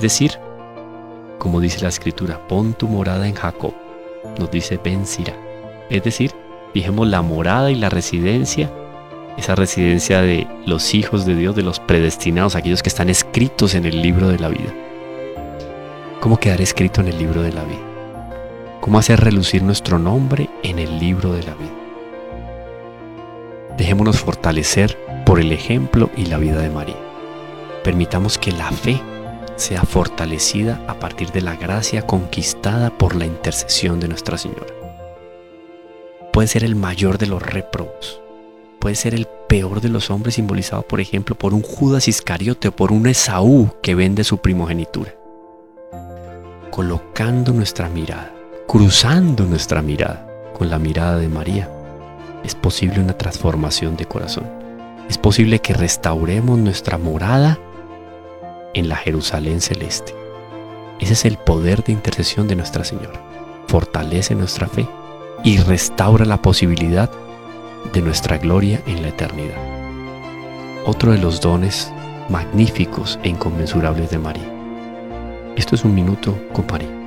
Es decir, como dice la Escritura, pon tu morada en Jacob, nos dice Ben Sira. Es decir, fijemos la morada y la residencia, esa residencia de los hijos de Dios, de los predestinados, aquellos que están escritos en el libro de la vida. ¿Cómo quedar escrito en el libro de la vida? ¿Cómo hacer relucir nuestro nombre en el libro de la vida? Dejémonos fortalecer por el ejemplo y la vida de María. Permitamos que la fe sea fortalecida a partir de la gracia conquistada por la intercesión de Nuestra Señora. Puede ser el mayor de los réprobos, puede ser el peor de los hombres, simbolizado por ejemplo por un Judas Iscariote o por un Esaú que vende su primogenitura. Colocando nuestra mirada, cruzando nuestra mirada con la mirada de María, es posible una transformación de corazón. Es posible que restauremos nuestra morada en la Jerusalén celeste. Ese es el poder de intercesión de Nuestra Señora. Fortalece nuestra fe y restaura la posibilidad de nuestra gloria en la eternidad. Otro de los dones magníficos e inconmensurables de María. Esto es Un Minuto con María.